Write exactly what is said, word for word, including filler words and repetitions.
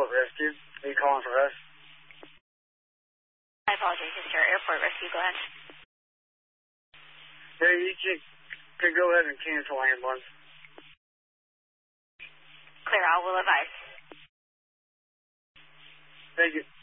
Airport Rescue. Are you calling for us? I apologize, Mister Airport Rescue. Go ahead. Yeah, you can, can go ahead and cancel ambulance. Clear, I will advise. Thank you.